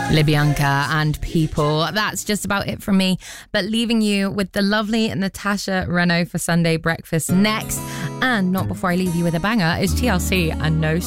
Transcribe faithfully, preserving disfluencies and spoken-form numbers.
Libyanka and People. That's just about it from me. But leaving you with the lovely Natasha Renault for Sunday Breakfast next. And not before I leave you with a banger is T L C and No